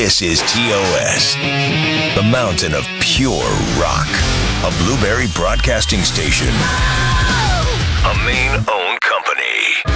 This is TOS, the mountain of pure rock. A Blueberry Broadcasting Station. A Maine-owned company.